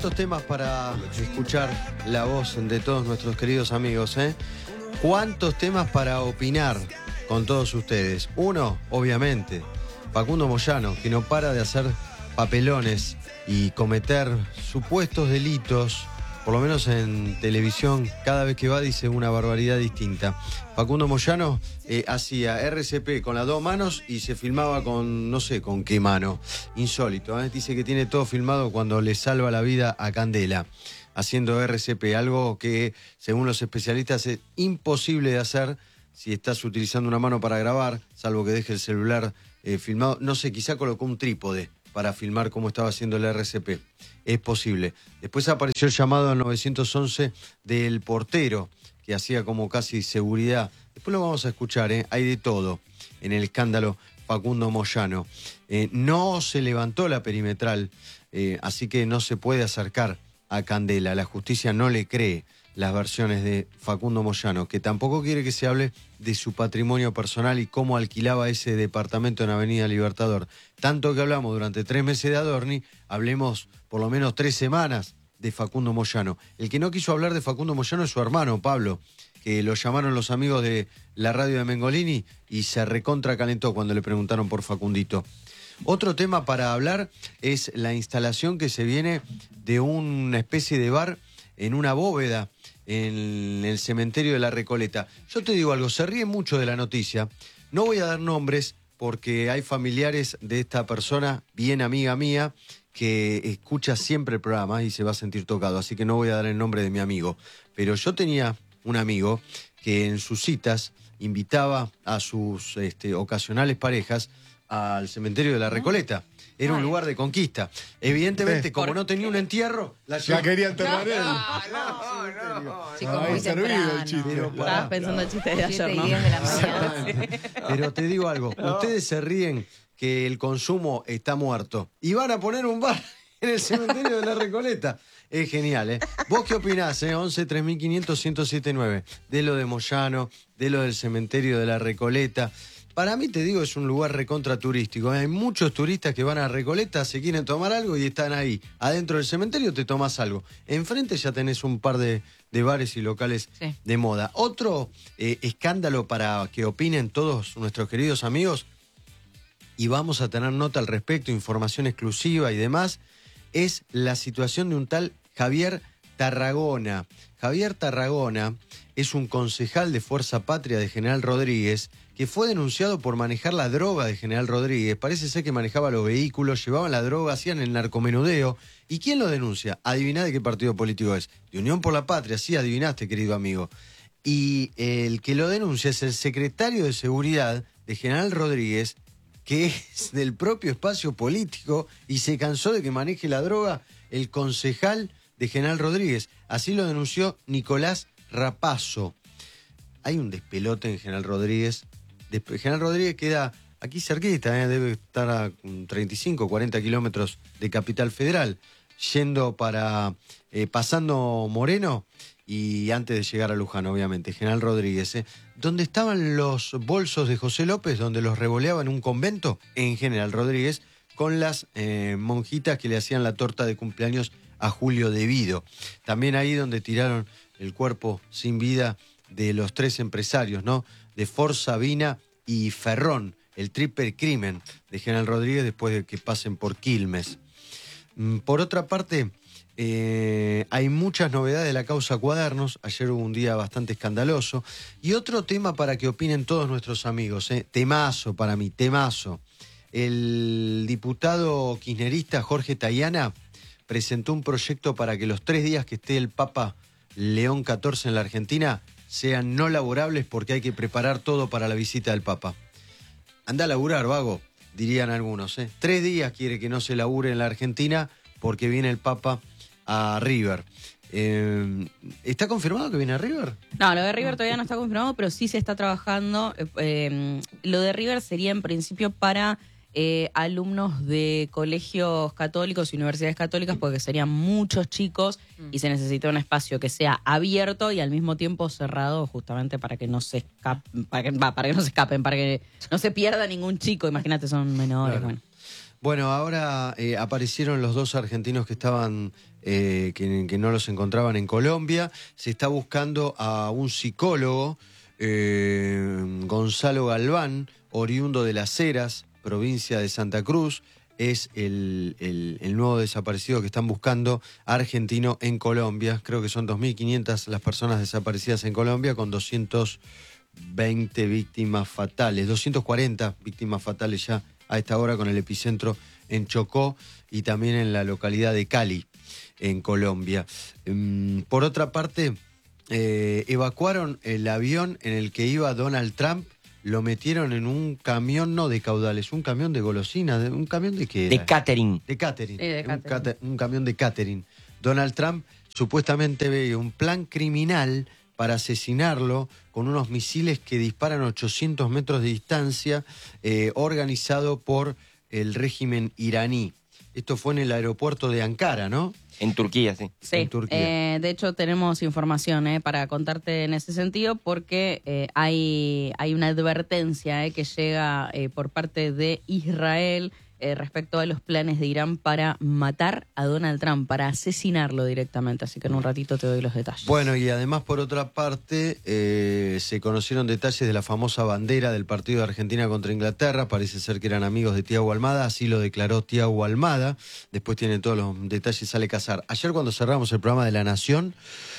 ¿Cuántos temas para escuchar la voz de todos nuestros queridos amigos, eh? ¿Cuántos temas para opinar con todos ustedes? Uno, obviamente, Facundo Moyano, que no para de hacer papelones y cometer supuestos delitos, por lo menos en televisión, cada vez que va dice una barbaridad distinta. Facundo Moyano hacía RCP con las dos manos y se filmaba con no sé con qué mano. Insólito, ¿eh? Dice que tiene todo filmado cuando le salva la vida a Candela, haciendo RCP, algo que según los especialistas es imposible de hacer si estás utilizando una mano para grabar, salvo que deje el celular filmado. No sé, quizá colocó un trípode para filmar cómo estaba haciendo el RCP. Es posible. Después apareció el llamado al 911 del portero, que hacía como casi seguridad. Después lo vamos a escuchar, ¿eh? Hay de todo en el escándalo Facundo Moyano. No se levantó la perimetral, así que no se puede acercar a Candela. La justicia no le cree las versiones de Facundo Moyano, que tampoco quiere que se hable de su patrimonio personal y cómo alquilaba ese departamento en Avenida Libertador. Tanto que hablamos durante 3 meses de Adorni, hablemos por lo menos 3 semanas de Facundo Moyano. El que no quiso hablar de Facundo Moyano es su hermano, Pablo, que lo llamaron los amigos de la radio de Mengolini y se recontra calentó cuando le preguntaron por Facundito. Otro tema para hablar es la instalación que se viene de una especie de bar en una bóveda en el cementerio de la Recoleta. Yo te digo algo, se ríe mucho de la noticia. No voy a dar nombres porque hay familiares de esta persona, bien amiga mía, que escucha siempre el programa y se va a sentir tocado, así que no voy a dar el nombre de mi amigo. Pero yo tenía un amigo que en sus citas invitaba a sus ocasionales parejas al cementerio de la Recoleta. Era un lugar de conquista. Evidentemente, como no tenía un entierro, ya quería enterrar él. Chicos, muy servido el chiste. Estabas pensando el chiste de ayer, ¿no? 7:10 de la mañana. Pero te digo algo, ustedes se ríen que el consumo está muerto y van a poner un bar en el cementerio de la Recoleta. Es genial, ¿eh? ¿Vos qué opinás, 11 3500 1079 de lo de Moyano, de lo del cementerio de la Recoleta? Para mí, te digo, es un lugar recontra turístico. Hay muchos turistas que van a Recoleta, se quieren tomar algo y están ahí. Adentro del cementerio te tomás algo. Enfrente ya tenés un par de bares y locales de moda. Otro escándalo para que opinen todos nuestros queridos amigos, y vamos a tener nota al respecto, información exclusiva y demás, es la situación de un tal Javier Tarragona. Javier Tarragona es un concejal de Fuerza Patria de General Rodríguez que fue denunciado por manejar la droga de General Rodríguez. Parece ser que manejaba los vehículos, llevaban la droga, hacían el narcomenudeo. ¿Y quién lo denuncia? Adiviná de qué partido político es. De Unión por la Patria, sí, adivinaste, querido amigo. Y el que lo denuncia es el secretario de Seguridad de General Rodríguez, que es del propio espacio político y se cansó de que maneje la droga el concejal de General Rodríguez. Así lo denunció Nicolás Rapazo. Hay un despelote en General Rodríguez. General Rodríguez queda aquí cerquita, debe estar a 35, 40 kilómetros de Capital Federal, yendo para, pasando Moreno y antes de llegar a Luján, obviamente, General Rodríguez. Donde estaban los bolsos de José López, donde los revoleaba en un convento, en General Rodríguez, con las monjitas que le hacían la torta de cumpleaños a Julio Devido. También ahí donde tiraron el cuerpo sin vida de los 3 empresarios, ¿no? De Forza, Vina y Ferrón, el triple crimen de General Rodríguez después de que pasen por Quilmes. Por otra parte, hay muchas novedades de la causa Cuadernos. Ayer hubo un día bastante escandaloso. Y otro tema para que opinen todos nuestros amigos, temazo para mí, temazo. El diputado kirchnerista Jorge Tayana presentó un proyecto para que los 3 días que esté el Papa León XIV en la Argentina sean no laborables porque hay que preparar todo para la visita del Papa. Anda a laburar, vago, dirían algunos. 3 días quiere que no se labure en la Argentina porque viene el Papa a River. ¿Está confirmado que viene a River? No, lo de River todavía no está confirmado, pero sí se está trabajando. Lo de River sería en principio para alumnos de colegios católicos y universidades católicas, porque serían muchos chicos y se necesita un espacio que sea abierto y al mismo tiempo cerrado, justamente para que no se escapen, para que no se pierda ningún chico. Imagínate, son menores. Claro. Bueno, ahora aparecieron los 2 argentinos que estaban que no los encontraban en Colombia. Se está buscando a un psicólogo, Gonzalo Galván, oriundo de Las Heras, provincia de Santa Cruz. Es el nuevo desaparecido que están buscando, argentino en Colombia. Creo que son 2.500 las personas desaparecidas en Colombia, con 220 víctimas fatales, 240 víctimas fatales ya a esta hora, con el epicentro en Chocó y también en la localidad de Cali, en Colombia. Por otra parte, evacuaron el avión en el que iba Donald Trump. Lo metieron en un camión, no de caudales, un camión de golosina, un camión de qué era? De catering. De catering. De catering. Un camión de catering. Donald Trump supuestamente ve un plan criminal para asesinarlo con unos misiles que disparan 800 metros de distancia, organizado por el régimen iraní. Esto fue en el aeropuerto de Ankara, ¿no? En Turquía, sí. Sí, En Turquía. de hecho tenemos información para contarte en ese sentido, porque hay una advertencia que llega por parte de Israel respecto a los planes de Irán para matar a Donald Trump, para asesinarlo directamente. Así que en un ratito te doy los detalles. Bueno, y además, por otra parte, se conocieron detalles de la famosa bandera del partido de Argentina contra Inglaterra. Parece ser que eran amigos de Thiago Almada, así lo declaró Thiago Almada. Después tiene todos los detalles, sale Casar. Ayer, cuando cerramos el programa de La Nación,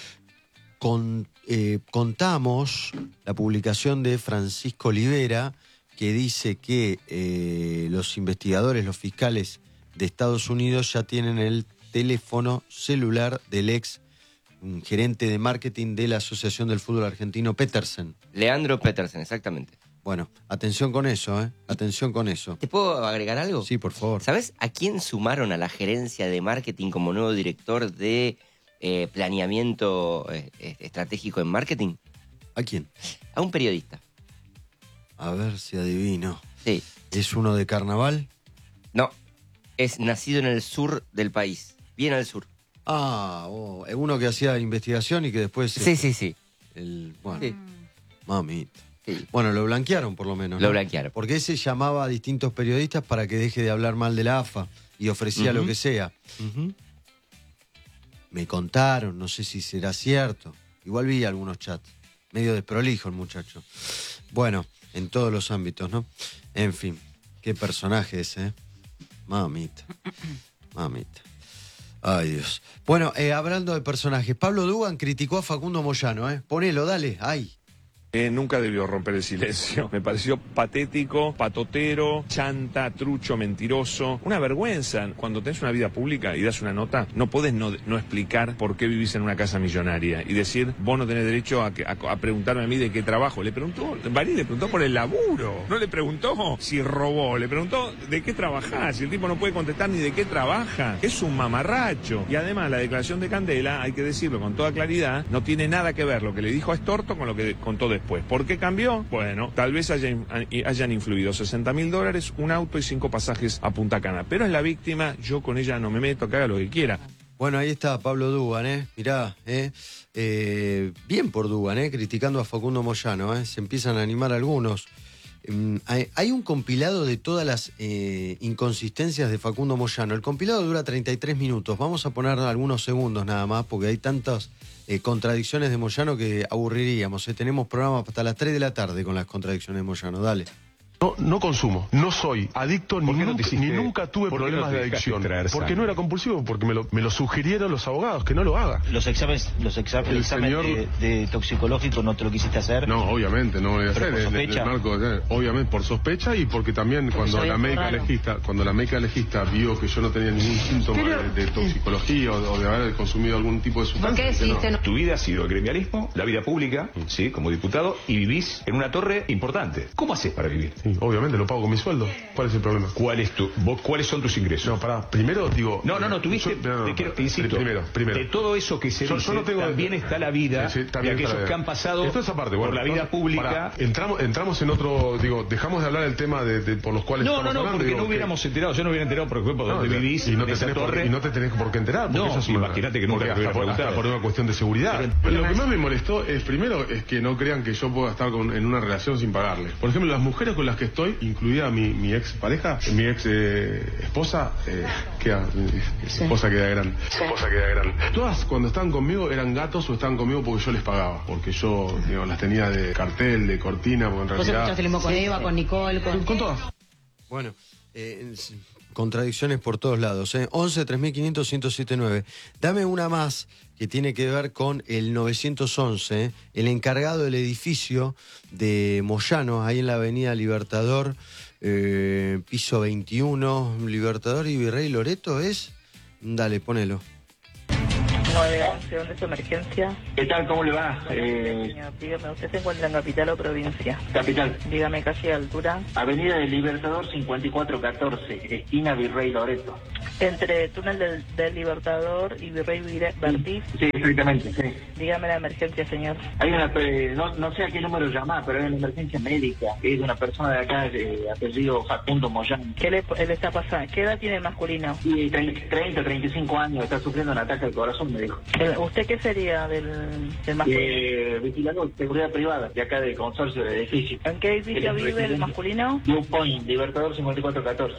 contamos la publicación de Francisco Olivera, que dice que los investigadores, los fiscales de Estados Unidos ya tienen el teléfono celular del ex gerente de marketing de la Asociación del Fútbol Argentino, Petersen. Leandro Petersen, exactamente. Bueno, atención con eso, ¿eh? Atención con eso. ¿Te puedo agregar algo? Sí, por favor. ¿Sabes a quién sumaron a la gerencia de marketing como nuevo director de planeamiento estratégico en marketing? ¿A quién? A un periodista. A ver si adivino. Sí. ¿Es uno de Carnaval? No, es nacido en el sur del país, bien al sur. Ah, es uno que hacía investigación y que después... Sí. Bueno, Sí. Mamita. Sí. Bueno, lo blanquearon por lo menos, ¿no? Lo blanquearon. Porque ese llamaba a distintos periodistas para que deje de hablar mal de la AFA y ofrecía lo que sea. Me contaron, no sé si será cierto. Igual vi algunos chats. Medio desprolijo el muchacho. Bueno, en todos los ámbitos, ¿no? En fin, qué personaje ese, ¿eh? Mamita. Mamita. Ay, Dios. Bueno, hablando de personajes, Pablo Dugan criticó a Facundo Moyano, ¿eh? Ponelo, dale, ay. Nunca debió romper el silencio. Me pareció patético, patotero, chanta, trucho, mentiroso. Una vergüenza. Cuando tenés una vida pública y das una nota, no podés no explicar por qué vivís en una casa millonaria y decir, vos no tenés derecho a preguntarme a mí de qué trabajo. Barí le preguntó por el laburo. No le preguntó si robó, le preguntó de qué trabajás. Y el tipo no puede contestar ni de qué trabaja. Es un mamarracho. Y además la declaración de Candela, hay que decirlo con toda claridad, no tiene nada que ver lo que le dijo a Estorto con lo que contó después. ¿Por qué cambió? Bueno, tal vez hayan influido $60.000, un auto y 5 pasajes a Punta Cana. Pero es la víctima, yo con ella no me meto, que haga lo que quiera. Bueno, ahí está Pablo Dugan, mirá, bien por Dugan, criticando a Facundo Moyano, se empiezan a animar algunos. Hay un compilado de todas las inconsistencias de Facundo Moyano. El compilado dura 33 minutos. Vamos a poner algunos segundos nada más, porque hay tantas contradicciones de Moyano que aburriríamos. Tenemos programas hasta las 3 de la tarde con las contradicciones de Moyano. Dale. No consumo, no soy adicto, ni nunca tuve problemas de adicción. Porque no era compulsivo, porque me lo sugirieron los abogados, que no lo haga. Los exámenes de toxicológico no te lo quisiste hacer. No, obviamente, no voy a hacer. Obviamente por sospecha y porque también cuando la médica legista vio que yo no tenía ningún síntoma de toxicología o de haber consumido algún tipo de sustancia. ¿Por qué existe? Tu vida ha sido el gremialismo, la vida pública, sí, como diputado, y vivís en una torre importante. ¿Cómo haces para vivir? Sí, obviamente lo pago con mi sueldo. ¿Cuál es el problema? ¿Cuáles son tus ingresos? No, pará, primero digo... Tuviste, insisto, primero. De todo eso que se dice, no tengo, también está la vida de aquellos que han pasado por la vida pública. Entramos en otro, dejamos de hablar del tema por los cuales estamos hablando. Porque no hubiéramos enterado, yo no hubiera enterado, por ejemplo, donde vivís, y no en esa torre. Y no te tenés por qué enterar. No, imagínate que nunca te hubiera preguntado. Por una cuestión de seguridad. Lo que más me molestó es, primero, es que no crean que yo pueda estar en una relación sin pagarle. Por ejemplo, las mujeres con las que estoy, incluida mi ex pareja, mi ex esposa, esposa queda grande. Todas cuando estaban conmigo eran gatos o estaban conmigo porque yo les pagaba, porque yo las tenía de cartel, de cortina, porque en realidad... ¿Vos escuchaste el mismo con Eva, con Nicole? Con todas. Bueno, contradicciones por todos lados. 11 3500 1079. Dame una más que tiene que ver con el 911, el encargado del edificio de Moyano, ahí en la avenida Libertador, piso 21, Libertador y Virrey Loreto, ¿es? Dale, ponelo. 911, ¿dónde es su emergencia? ¿Qué tal? ¿Cómo le va? Señor, dígame, ¿usted se encuentra en capital o provincia? Capital. Dígame, calle de altura. Avenida del Libertador 5414, esquina Virrey Loreto. Entre túnel del Libertador y Virrey Vertiz. Sí, exactamente, sí. Dígame la emergencia, señor. Hay una, no sé a qué número llamar, pero hay una emergencia médica. Es de una persona de acá, de apellido Facundo Moyano. ¿Qué le está pasando? ¿Qué edad tiene el masculino? Sí, 30, 35 años, está sufriendo un ataque al corazón, me dijo. ¿Usted qué sería del masculino? Vigilador, seguridad privada, de acá del consorcio de edificios. ¿En qué edificio vive el masculino? New Point, Libertador 5414.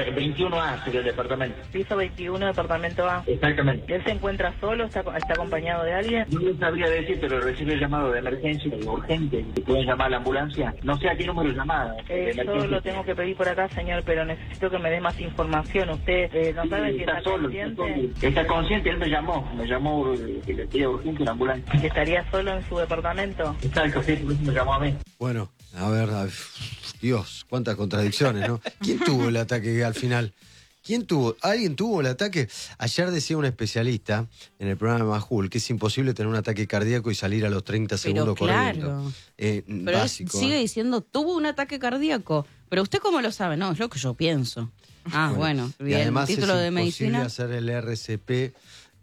21A sería el departamento. Piso 21, departamento A. Exactamente. ¿Él se encuentra solo? ¿Está acompañado de alguien? No le sabría decir, pero recibe el llamado de emergencia urgente. ¿Pueden llamar a la ambulancia? No sé a qué número llamada. Yo lo tengo que pedir por acá, señor, pero necesito que me dé más información. ¿Usted no sabe si está consciente? Está consciente, él me llamó que le pide urgente la ambulancia. ¿Y estaría solo en su departamento? Exacto, sí, por eso me llamó a mí. Bueno, a ver, Dios, cuántas contradicciones, ¿no? ¿Quién tuvo el ataque al final? ¿Alguien tuvo el ataque? Ayer decía un especialista en el programa de Majul que es imposible tener un ataque cardíaco y salir a los 30 segundos corriendo. Pero básico. Sigue diciendo, tuvo un ataque cardíaco. Pero ¿usted cómo lo sabe? No, es lo que yo pienso. Bueno, y además título es de medicina. hacer el RCP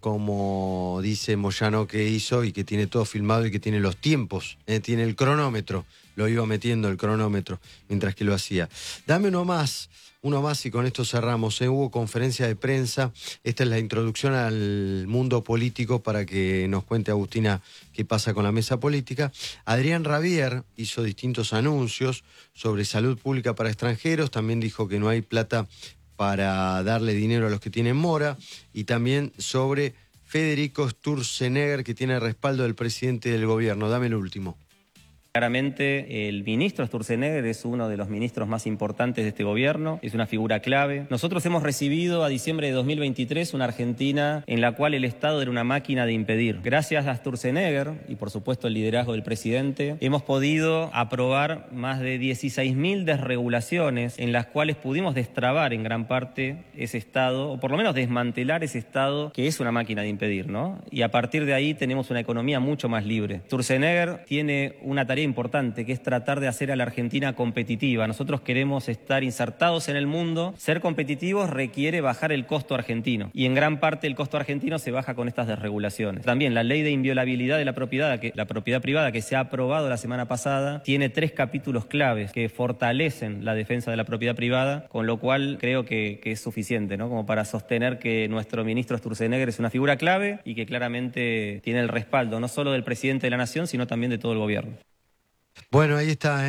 como dice Moyano que hizo y que tiene todo filmado y que tiene los tiempos, tiene el cronómetro, lo iba metiendo el cronómetro mientras que lo hacía. Dame uno más y con esto cerramos. Hubo conferencia de prensa, esta es la introducción al mundo político para que nos cuente Agustina qué pasa con la mesa política. Adrián Rabier hizo distintos anuncios sobre salud pública para extranjeros, también dijo que no hay plata para darle dinero a los que tienen mora, y también sobre Federico Sturzenegger, que tiene respaldo del presidente del gobierno. Dame el último. Claramente el ministro Sturzenegger es uno de los ministros más importantes de este gobierno, es una figura clave. Nosotros hemos recibido a diciembre de 2023 una Argentina en la cual el Estado era una máquina de impedir. Gracias a Sturzenegger y por supuesto el liderazgo del presidente, hemos podido aprobar más de 16.000 desregulaciones en las cuales pudimos destrabar en gran parte ese Estado, o por lo menos desmantelar ese Estado que es una máquina de impedir, ¿no? Y a partir de ahí tenemos una economía mucho más libre. Sturzenegger tiene una tarea importante, que es tratar de hacer a la Argentina competitiva. Nosotros queremos estar insertados en el mundo. Ser competitivos requiere bajar el costo argentino. Y en gran parte el costo argentino se baja con estas desregulaciones. También la ley de inviolabilidad de la propiedad privada que se ha aprobado la semana pasada, tiene 3 capítulos claves que fortalecen la defensa de la propiedad privada, con lo cual creo que es suficiente, ¿no? Como para sostener que nuestro ministro Sturzenegger es una figura clave y que claramente tiene el respaldo no solo del presidente de la Nación, sino también de todo el gobierno. Bueno, ahí está,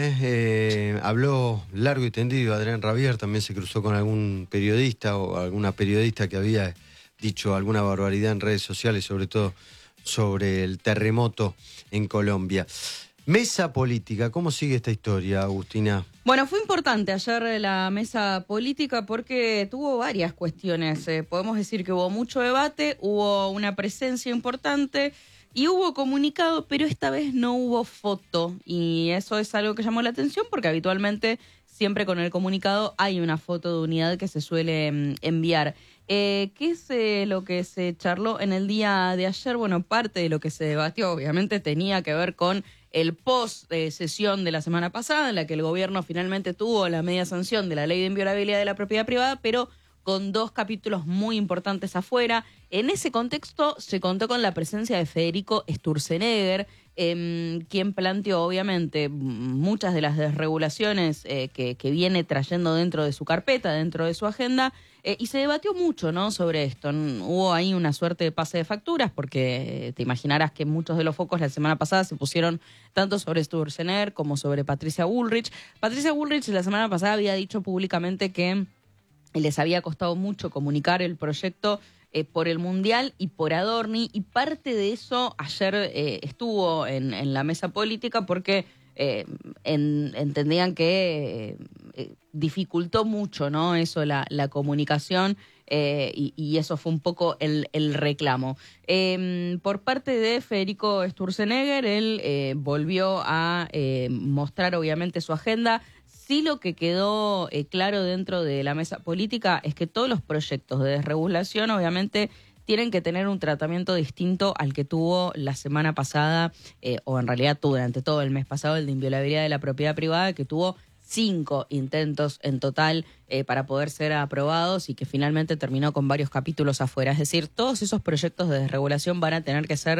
habló largo y tendido Adrián Rabier, también se cruzó con algún periodista o alguna periodista que había dicho alguna barbaridad en redes sociales, sobre todo sobre el terremoto en Colombia. Mesa política, ¿cómo sigue esta historia, Agustina? Bueno, fue importante ayer la mesa política porque tuvo varias cuestiones. Podemos decir que hubo mucho debate, hubo una presencia importante y hubo comunicado, pero esta vez no hubo foto. Y eso es algo que llamó la atención porque habitualmente siempre con el comunicado hay una foto de unidad que se suele enviar. ¿Qué es lo que se charló en el día de ayer? Bueno, parte de lo que se debatió obviamente tenía que ver con el post-sesión de la semana pasada, en la que el gobierno finalmente tuvo la media sanción de la ley de inviolabilidad de la propiedad privada, pero con 2 capítulos muy importantes afuera. En ese contexto se contó con la presencia de Federico Sturzenegger, quien planteó obviamente muchas de las desregulaciones que viene trayendo dentro de su carpeta, dentro de su agenda, y se debatió mucho, ¿no?, sobre esto. Hubo ahí una suerte de pase de facturas, porque te imaginarás que muchos de los focos la semana pasada se pusieron tanto sobre Sturzenegger como sobre Patricia Bullrich. Patricia Bullrich la semana pasada había dicho públicamente que les había costado mucho comunicar el proyecto por el Mundial y por Adorni, y parte de eso ayer estuvo en la mesa política porque entendían que dificultó mucho, ¿no?, eso, la comunicación, y eso fue un poco el reclamo. Por parte de Federico Sturzenegger, él volvió a mostrar obviamente su agenda. Sí, lo que quedó claro dentro de la mesa política es que todos los proyectos de desregulación obviamente tienen que tener un tratamiento distinto al que tuvo la semana pasada, o en realidad tuvo durante todo el mes pasado, el de inviolabilidad de la propiedad privada, que tuvo 5 intentos en total para poder ser aprobados y que finalmente terminó con varios capítulos afuera. Es decir, todos esos proyectos de desregulación van a tener que ser